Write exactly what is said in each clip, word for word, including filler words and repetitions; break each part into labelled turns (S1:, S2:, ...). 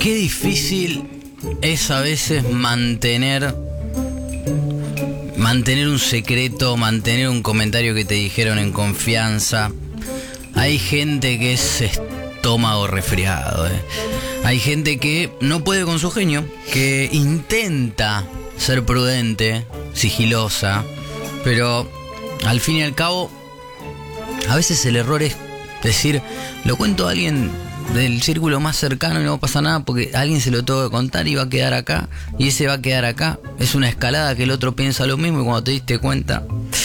S1: Qué difícil es a veces mantener mantener un secreto, mantener un comentario que te dijeron en confianza. Hay gente que es estómago resfriado, ¿eh? Hay gente que no puede con su genio, que intenta ser prudente, sigilosa, pero al fin y al cabo, a veces el error es decir, lo cuento a alguien del círculo más cercano y no pasa nada porque a alguien se lo tengo que contar y va a quedar acá, y ese va a quedar acá. Es una escalada que el otro piensa lo mismo y cuando te diste cuenta...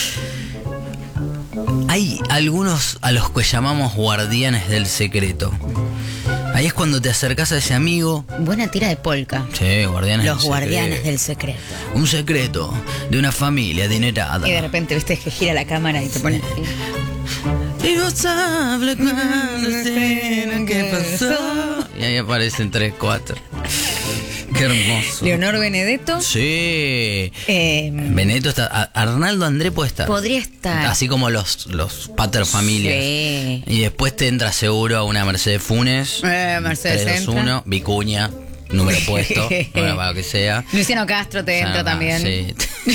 S1: Hay algunos a los que llamamos guardianes del secreto. Ahí es cuando te acercás a ese amigo.
S2: Buena tira de polka.
S1: Sí, guardianes
S2: Los
S1: del
S2: guardianes
S1: secreto.
S2: del secreto.
S1: Un secreto de una familia adinerada.
S2: Y de repente, viste, que gira la cámara y te pone...
S1: Y no sabe cuándo sé qué pasó. Y ahí aparecen tres, cuatro. Qué hermoso.
S2: Leonor Benedetto.
S1: Sí.
S2: Eh,
S1: Benedetto está. Arnaldo André puede estar.
S2: Podría estar.
S1: Así como los, los Pater Familias.
S2: Sí.
S1: Y después te entra seguro a una Mercedes Funes.
S2: Eh, Mercedes
S1: tres dos uno, Vicuña, número puesto, número para lo que sea.
S2: Luciano Castro te entra
S1: Ah,
S2: también.
S1: Sí.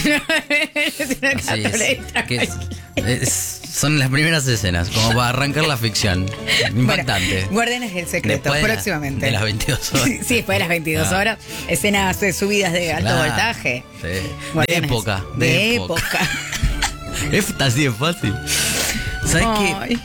S2: Luciano
S1: Así
S2: Castro le
S1: es,
S2: entra.
S1: que es- es- son las primeras escenas, como para arrancar la ficción. Impactante.
S2: Bueno, Guardianes del Secreto,
S1: Después de la-
S2: próximamente.
S1: de las veintidós horas.
S2: Sí, después de las veintidós
S1: Ah.
S2: horas. Escenas de subidas de alto
S1: Claro,
S2: voltaje.
S1: sí. De
S2: Guardianes.
S1: época.
S2: De,
S1: De
S2: época.
S1: Es así de fácil. ¿Sabes qué?
S2: Ay.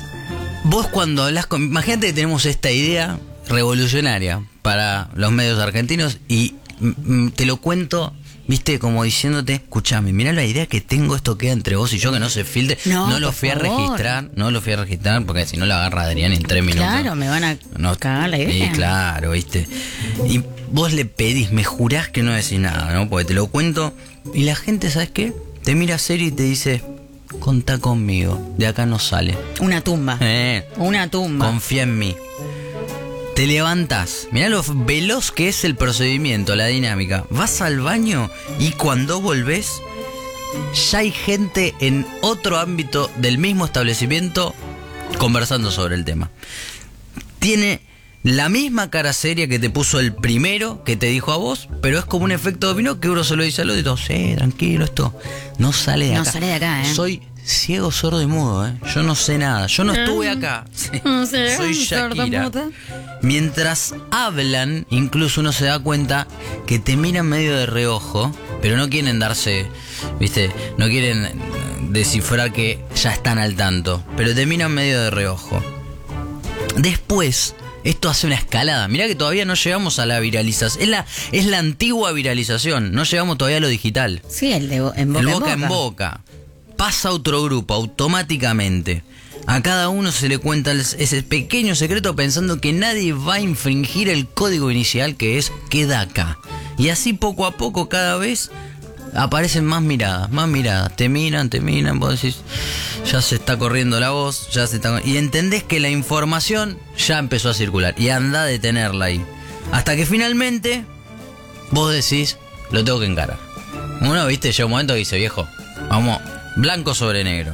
S1: Vos cuando hablas con... Imagínate que tenemos esta idea revolucionaria para los medios argentinos y mm, te lo cuento, viste, como diciéndote, escúchame, mirá la idea que tengo, esto queda entre vos y yo, que no se filtre.
S2: No,
S1: No, lo
S2: por
S1: fui a
S2: favor.
S1: registrar, no lo fui a registrar porque si no lo agarra Adrián en tres minutos.
S2: Claro, me van a
S1: No,
S2: cagar la idea.
S1: Y claro, viste. Y vos le pedís, me jurás que no decís nada, ¿no? Porque te lo cuento y la gente, ¿sabes qué? Te mira serio y te dice, contá conmigo, de acá no sale.
S2: Una tumba.
S1: Eh,
S2: Una tumba.
S1: confía en mí. Te levantás, mirá lo veloz que es el procedimiento, la dinámica. Vas al baño y cuando volvés, ya hay gente en otro ámbito del mismo establecimiento conversando sobre el tema. Tiene la misma cara seria que te puso el primero que te dijo a vos, pero es como un efecto dominó que uno se lo dice al otro y todo, sí, tranquilo, esto no sale de
S2: No
S1: acá.
S2: sale de acá, ¿eh?
S1: Soy ciego, sordo y mudo, ¿eh? Yo no sé nada, yo no estuve acá. Sí. Soy Shakira. Mientras hablan, incluso uno se da cuenta que te miran medio de reojo, pero no quieren darse, viste, no quieren descifrar que ya están al tanto, pero te miran medio de reojo. Después, esto hace una escalada. Mirá que todavía no llegamos a la viralización. Es la, es la antigua viralización. No llegamos todavía a lo digital.
S2: Sí, el de bo- en boca
S1: El
S2: en
S1: boca
S2: boca.
S1: en boca. Pasa a otro grupo automáticamente. A cada uno se le cuenta el- ese pequeño secreto pensando que nadie va a infringir el código inicial que es queda acá. Y así poco a poco cada vez aparecen más miradas, más miradas. Te miran, te miran, vos decís, ya se está corriendo la voz, ya se está... Y entendés que la información ya empezó a circular y anda a detenerla ahí. Hasta que finalmente vos decís, lo tengo que encarar. Uno, viste, llega un momento que dice, viejo, vamos, blanco sobre negro.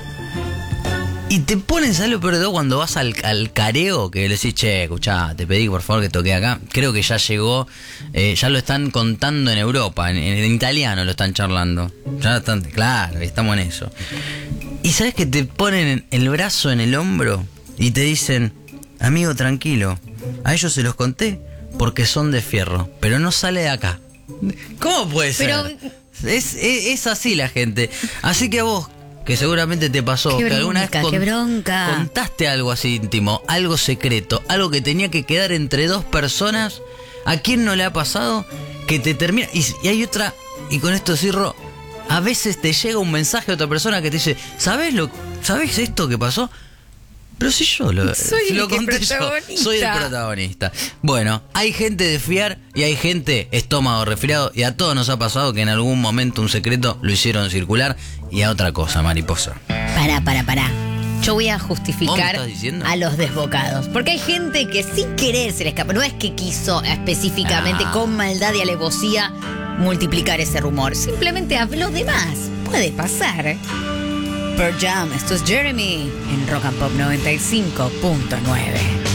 S1: Y te pones algo peor de todo cuando vas al, al careo, que le decís, che, escuchá, te pedí por favor que toque acá. Creo que ya llegó, eh, ya lo están contando en Europa, en, en italiano lo están charlando. Ya están, claro, estamos en eso. Y sabes que te ponen el brazo en el hombro y te dicen, amigo, tranquilo, a ellos se los conté porque son de fierro, pero no sale de acá. ¿Cómo puede ser?
S2: Pero-
S1: Es, es, es así la gente. Así que a vos, que seguramente te pasó,
S2: Qué
S1: que alguna vez
S2: bronca, qué bronca.
S1: contaste algo así íntimo, algo secreto, algo que tenía que quedar entre dos personas, ¿a quién no le ha pasado que te termina? Y, y hay otra, y con esto cierro, a veces te llega un mensaje de otra persona que te dice, ¿sabés lo, ¿sabés esto que pasó? Pero si yo lo,
S2: Soy el
S1: lo
S2: que
S1: conté yo,
S2: protagonista.
S1: soy el protagonista. Bueno, hay gente de fiar y hay gente estómago resfriado y a todos nos ha pasado que en algún momento un secreto lo hicieron circular y a otra cosa, mariposa.
S2: Pará, pará, pará. Yo voy a
S1: ¿Vos me
S2: justificar
S1: estás diciendo?
S2: a los desbocados. Porque hay gente que sin querer se le escapa. No es que quiso específicamente,
S1: Ah.
S2: con maldad y alevosía, multiplicar ese rumor. Simplemente habló de más. Puede pasar. ¿eh? Pearl Jam, esto es Jeremy en Rock and Pop noventa y cinco punto nueve.